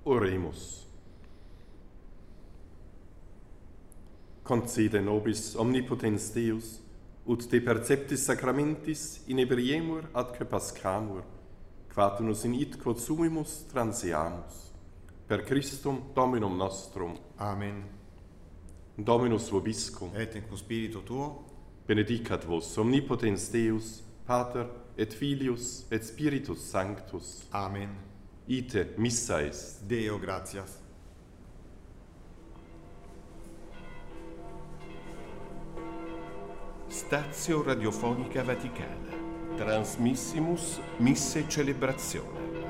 Oremus. Concede nobis omnipotens Deus, ut de perceptis sacramentis in ebriemur atque pascamur, quae nos in id quod sumimus transeamus. Per Christum Dominum nostrum. Amen. Dominus vobiscum. Et in cum spiritu tuo. Benedicat vos omnipotens Deus, Pater et Filius et Spiritus Sanctus. Amen. Ite missa est. Deo gratias. Stazio Radiofonica Vaticana. Transmissimus Misse Celebrazione.